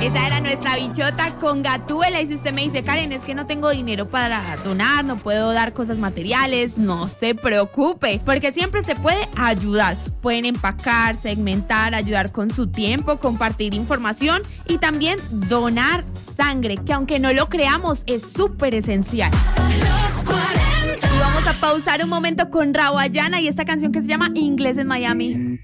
Esa era nuestra bichota con Gatúbela. Y si usted me dice, Karen, es que no tengo dinero para donar, no puedo dar cosas materiales, no se preocupe, porque siempre se puede ayudar. Pueden empacar, segmentar, ayudar con su tiempo, compartir información y también donar sangre, que aunque no lo creamos, es súper esencial. Y vamos a pausar un momento con Rawayana y esta canción que se llama Inglés en Miami.